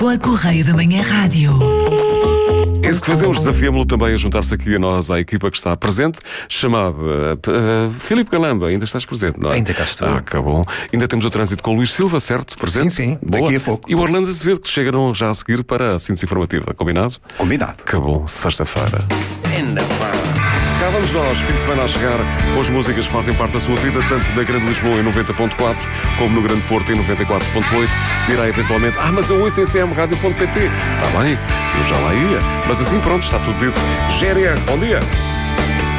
Pela Correio da Manhã Rádio. Esse que fazemos, desafia-me-lo também a juntar-se aqui a nós, à equipa que está presente, chamada Filipe Galamba. Ainda estás presente, não é? Ainda cá estou. Ah, que bom. Ainda temos o trânsito com o Luís Silva, certo? Presente? Sim, Boa. daqui a pouco. E o Orlando Azevedo, que chegaram já a seguir para a síntese informativa. Combinado? Combinado. Que bom, sexta-feira. Cá vamos nós, fim de semana a chegar, com as músicas que fazem parte da sua vida, tanto na Grande Lisboa em 90.4, como no Grande Porto em 94.8. Dirá eventualmente, mas eu ouço em cmradio.pt. Está bem, eu já lá ia. Mas assim pronto, está tudo dito. GRR, bom dia.